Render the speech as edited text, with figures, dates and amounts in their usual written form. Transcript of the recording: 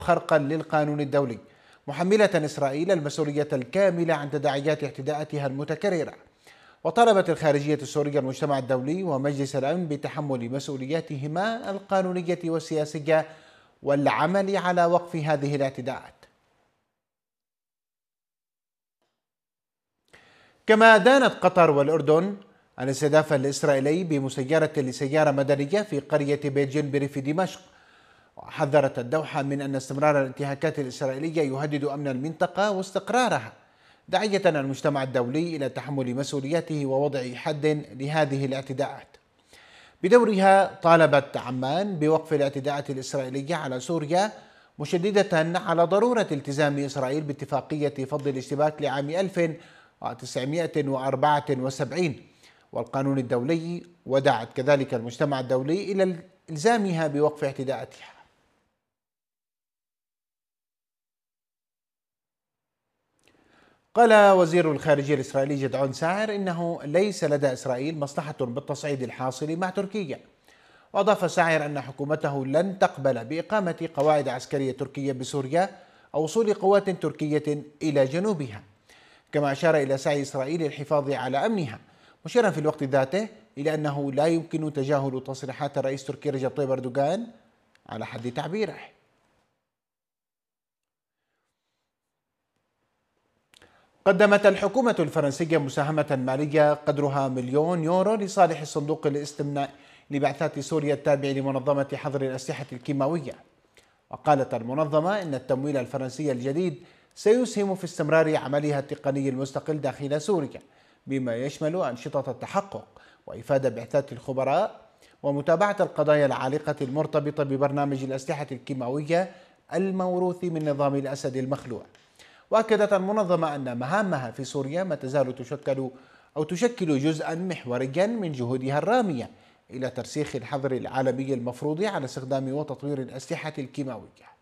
خرقا للقانون الدولي، محملة إسرائيل المسؤولية الكاملة عن تداعيات اعتداءاتها المتكررة. وطلبت الخارجية السورية المجتمع الدولي ومجلس الأمن بتحمل مسؤولياتهما القانونية والسياسية والعمل على وقف هذه الاعتداءات. كما دانت قطر والأردن الاستهداف الإسرائيلي بمسيرة لسيارة مدنية في قرية بيت جنبري في دمشق. وحذرت الدوحة من أن استمرار الانتهاكات الإسرائيلية يهدد أمن المنطقة واستقرارها، داعية المجتمع الدولي إلى تحمل مسؤولياته ووضع حد لهذه الاعتداءات. بدورها طالبت عمان بوقف الاعتداءات الإسرائيلية على سوريا، مشددة على ضرورة التزام إسرائيل باتفاقية فض الاشتباك لعام 1974 والقانون الدولي، ودعت كذلك المجتمع الدولي إلى إلزامها بوقف اعتداءاتها. قال وزير الخارجية الإسرائيلي جدعون ساعر إنه ليس لدى إسرائيل مصلحة بالتصعيد الحاصل مع تركيا. وأضاف ساعر أن حكومته لن تقبل بإقامة قواعد عسكرية تركية بسوريا أو وصول قوات تركية إلى جنوبها. كما أشار إلى سعي إسرائيل للحفاظ على أمنها، مشيرا في الوقت ذاته إلى أنه لا يمكن تجاهل تصريحات الرئيس التركي رجب طيب أردوغان على حد تعبيره. قدمت الحكومة الفرنسية مساهمة مالية قدرها مليون يورو لصالح الصندوق الاستثنائي لبعثات سوريا التابع لمنظمة حظر الأسلحة الكيماوية. وقالت المنظمة إن التمويل الفرنسي الجديد سيسهم في استمرار عملها التقني المستقل داخل سوريا، بما يشمل أنشطة التحقق وإفادة بعثات الخبراء ومتابعة القضايا العالقة المرتبطة ببرنامج الأسلحة الكيماوية الموروث من نظام الأسد المخلوع. وأكدت المنظمة أن مهامها في سوريا ما تزال تشكل جزءا محوريا من جهودها الرامية إلى ترسيخ الحظر العالمي المفروض على استخدام وتطوير الأسلحة الكيماوية.